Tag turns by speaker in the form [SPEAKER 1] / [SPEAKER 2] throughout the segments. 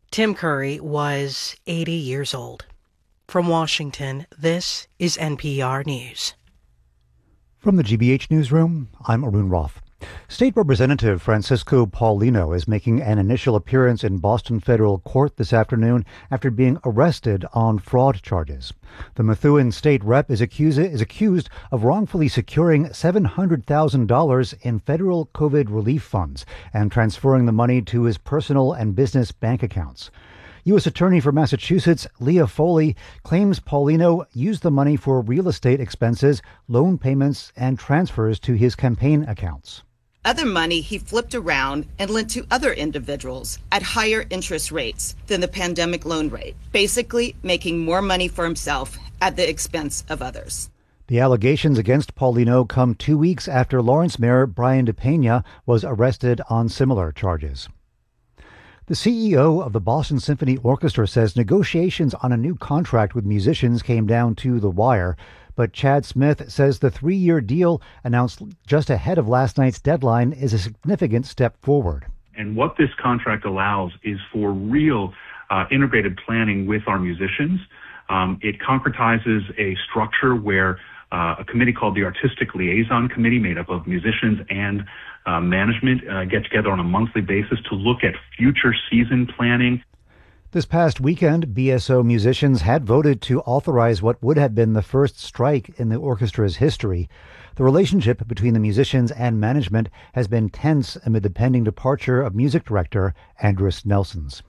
[SPEAKER 1] Tim Curry was 80 years old. From Washington, this is NPR News.
[SPEAKER 2] From the GBH Newsroom, I'm Arun Roth. State Representative Francisco Paulino is making an initial appearance in Boston federal court this afternoon after being arrested on fraud charges. The Methuen state rep is accused of wrongfully securing $700,000 in federal COVID relief funds and transferring the money to his personal and business bank accounts. U.S. Attorney for Massachusetts, Leah Foley, claims Paulino used the money for real estate expenses, loan payments, and transfers to his campaign accounts.
[SPEAKER 3] Other money he flipped around and lent to other individuals at higher interest rates than the pandemic loan rate, basically making more money for himself at the expense of others.
[SPEAKER 2] The allegations against Paulino come 2 weeks after Lawrence Mayor Brian DePena was arrested on similar charges. The CEO of the Boston Symphony Orchestra says negotiations on a new contract with musicians came down to the wire. But Chad Smith says the 3-year deal announced just ahead of last night's deadline is a significant step forward.
[SPEAKER 4] And what this contract allows is for real integrated planning with our musicians. It concretizes a structure where a committee called the Artistic Liaison Committee, made up of musicians and management, get together on a monthly basis to look at future season planning.
[SPEAKER 2] This past weekend, BSO musicians had voted to authorize what would have been the first strike in the orchestra's history. The relationship between the musicians and management has been tense amid the pending departure of music director Andris Nelsons.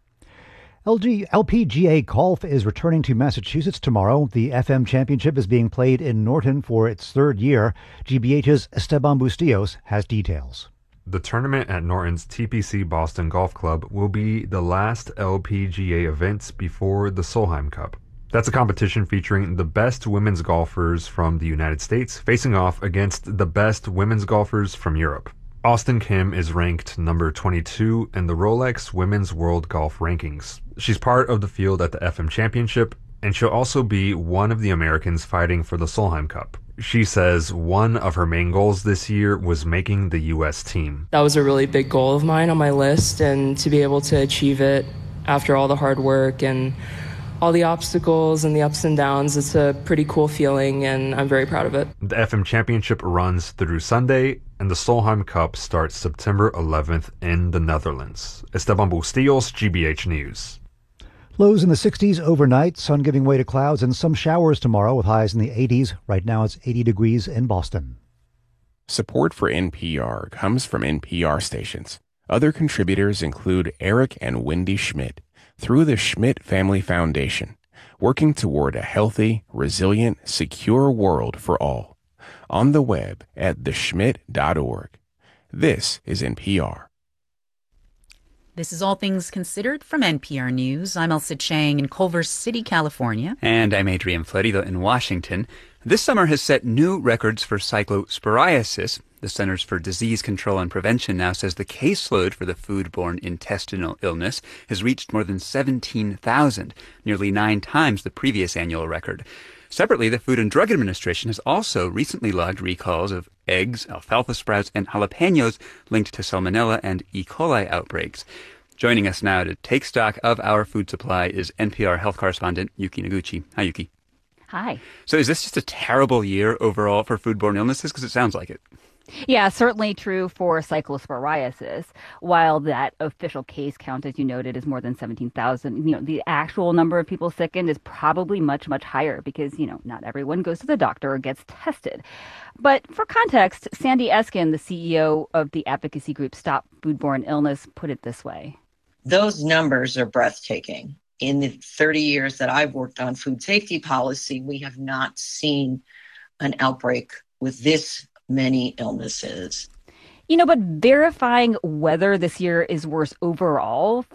[SPEAKER 2] LPGA Golf is returning to Massachusetts tomorrow. The FM Championship is being played in Norton for its third year. GBH's Esteban Bustillos has details.
[SPEAKER 5] The tournament at Norton's TPC Boston Golf Club will be the last LPGA event before the Solheim Cup. That's a competition featuring the best women's golfers from the United States facing off against the best women's golfers from Europe. Austin Kim is ranked number 22 in the Rolex Women's World Golf Rankings. She's part of the field at the FM Championship, and she'll also be one of the Americans fighting for the Solheim Cup. She says one of her main goals this year was making the U.S. team.
[SPEAKER 6] That was a really big goal of mine on my list, and to be able to achieve it after all the hard work and all the obstacles and the ups and downs, it's a pretty cool feeling, and I'm very proud of it.
[SPEAKER 5] The FM Championship runs through Sunday, and the Solheim Cup starts September 11th in the Netherlands. Esteban Bustillos, GBH News.
[SPEAKER 2] Lows in the 60s overnight, sun giving way to clouds and some showers tomorrow with highs in the 80s. Right now it's 80 degrees in Boston.
[SPEAKER 7] Support for NPR comes from NPR stations. Other contributors include Eric and Wendy Schmidt through the Schmidt Family Foundation, working toward a healthy, resilient, secure world for all. On the web at theschmidt.org. This is NPR.
[SPEAKER 8] This is All Things Considered from NPR News. I'm Elsa Chang in Culver City, California.
[SPEAKER 9] And I'm Adrian Florido in Washington. This summer has set new records for cyclosporiasis. The Centers for Disease Control and Prevention now says the caseload for the foodborne intestinal illness has reached more than 17,000, nearly 9 times the previous annual record. Separately, the Food and Drug Administration has also recently logged recalls of eggs, alfalfa sprouts, and jalapenos linked to Salmonella and E. coli outbreaks. Joining us now to take stock of our food supply is NPR health correspondent Yuki Noguchi. Hi, Yuki.
[SPEAKER 10] Hi.
[SPEAKER 9] So is this just a terrible year overall for foodborne illnesses? Because it sounds like it.
[SPEAKER 10] Yeah, certainly true for cyclosporiasis. While that official case count, as you noted, is more than 17,000, the actual number of people sickened is probably much, much higher because, not everyone goes to the doctor or gets tested. But for context, Sandy Eskin, the CEO of the advocacy group Stop Foodborne Illness, put it this way.
[SPEAKER 11] Those numbers are breathtaking. In the 30 years that I've worked on food safety policy, we have not seen an outbreak with this many illnesses.
[SPEAKER 10] But verifying whether this year is worse overall